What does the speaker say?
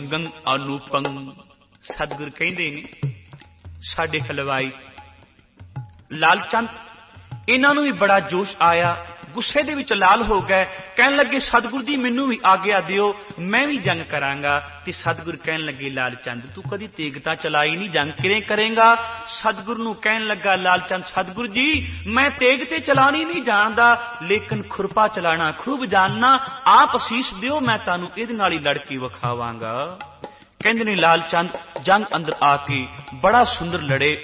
अंगं अनूपं। सतगुर कहते ने साडे हलवाई लाल चंद, इन्हों भी बड़ा जोश आया, गुस्से दे विच लाल हो गए। कहन लगे सतगुरु जी मैनू भी आग्या दिओ, मैं भी जंग करांगा। ते सतगुरु कहन लगे लाल चंद तू कदी तेग तां चलाई नहीं, जंग किवें करेंगा? सतगुरु नूं कहन लगा लाल चंद सतगुरु जी मैं तेग ते चलानी नहीं जानदा, लेकिन खुरपा चलाना खूब जानना। आप असीस दिओ, मैं तुहानूं इहदे नाल ही लड़की विखावांगा। कहंदे ने लाल चंद जंग अंदर आके बड़ा सुंदर लड़े।